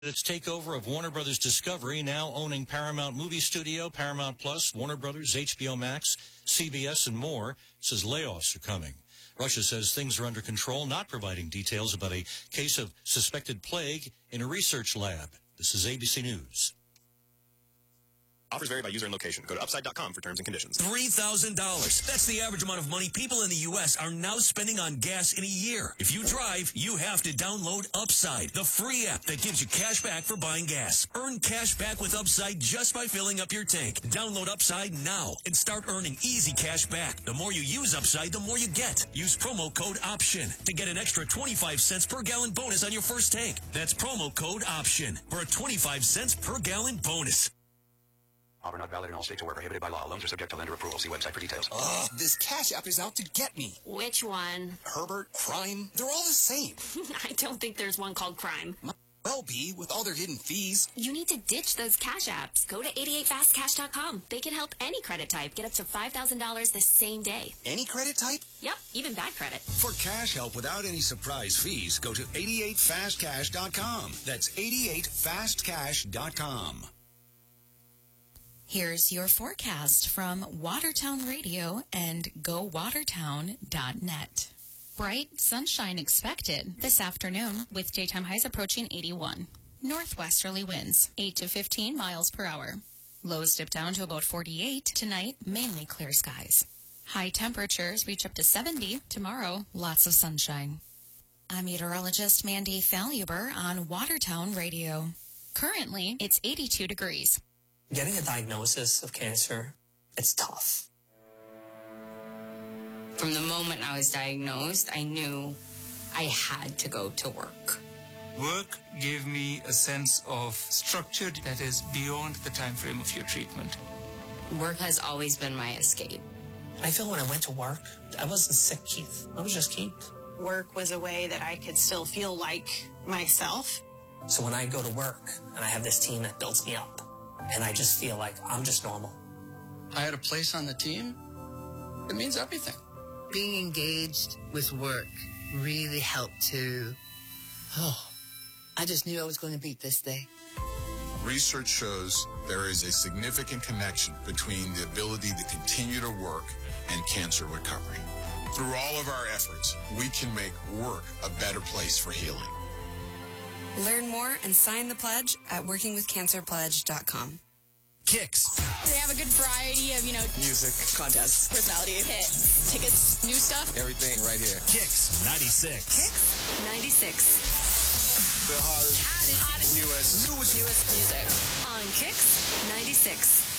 Its takeover of Warner Brothers Discovery, now owning Paramount Movie Studio, Paramount Plus, Warner Brothers, HBO Max, CBS, and more, says layoffs are coming. Russia says things are under control, not providing details about a case of suspected plague in a research lab. This is ABC News. Offers vary by user and location. Go to upside.com for terms and conditions. $3,000. That's the average amount of money people in the U.S. are now spending on gas in a year. If you drive, you have to download Upside, the free app that gives you cash back for buying gas. Earn cash back with Upside just by filling up your tank. Download Upside now and start earning easy cash back. The more you use Upside, the more you get. Use promo code OPTION to get an extra 25 cents per gallon bonus on your first tank. That's promo code OPTION for a 25 cents per gallon bonus. Offer not valid in all states or where prohibited by law. Loans are subject to lender approval. See website for details. Ugh, this Cash App is out to get me. Which one? Herbert, Crime, they're all the same. I don't think there's one called Crime. Might well be, with all their hidden fees. You need to ditch those Cash Apps. Go to 88fastcash.com. They can help any credit type get up to $5,000 the same day. Any credit type? Yep, even bad credit. For cash help without any surprise fees, go to 88fastcash.com. That's 88fastcash.com. Here's your forecast from Watertown Radio and GoWatertown.net. Bright sunshine expected this afternoon with daytime highs approaching 81. Northwesterly winds 8 to 15 miles per hour. Lows dip down to about 48 tonight, mainly clear skies. High temperatures reach up to 70 tomorrow, lots of sunshine. I'm meteorologist Mandy Faluber on Watertown Radio. Currently, it's 82 degrees. Getting a diagnosis of cancer, it's tough. From the moment I was diagnosed, I knew I had to go to work. Work gave me a sense of structure that is beyond the time frame of your treatment. Work has always been my escape. I feel when I went to work, I wasn't sick, Keith. I was just Keith. Work was a way that I could still feel like myself. So when I go to work and I have this team that builds me up, and I just feel like I'm just normal. I had a place on the team. It means everything. Being engaged with work really helped to, I just knew I was going to beat this day. Research shows there is a significant connection between the ability to continue to work and cancer recovery. Through all of our efforts, we can make work a better place for healing. Learn more and sign the pledge at workingwithcancerpledge.com. Kicks. They have a good variety of, music, contests, personality, hits, tickets, new stuff. Everything right here. Kicks 96. Kicks 96. The hottest, newest music on Kicks 96.